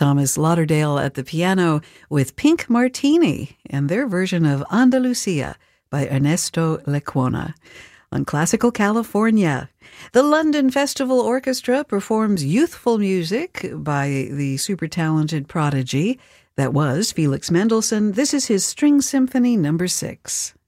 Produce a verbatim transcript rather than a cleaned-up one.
Thomas Lauderdale at the piano with Pink Martini and their version of Andalusia by Ernesto Lecuona. On Classical California, the London Festival Orchestra performs youthful music by the super talented prodigy that was Felix Mendelssohn. This is his String Symphony number six.